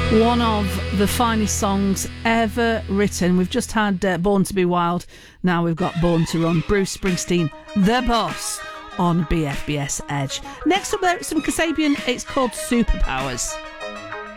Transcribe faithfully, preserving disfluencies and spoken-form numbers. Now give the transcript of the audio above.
One of the finest songs ever written. We've just had uh, Born to be Wild. Now we've got Born to Run. Bruce Springsteen, the boss, on B F B S Edge. Next up there, some Kasabian. It's called Superpowers.